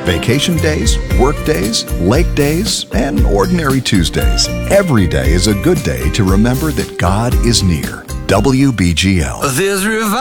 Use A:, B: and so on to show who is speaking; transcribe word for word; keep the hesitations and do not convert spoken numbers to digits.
A: Vacation days, work days, lake days, and ordinary Tuesdays. Every day is a good day to remember that God is near. W B G L.
B: There's revival.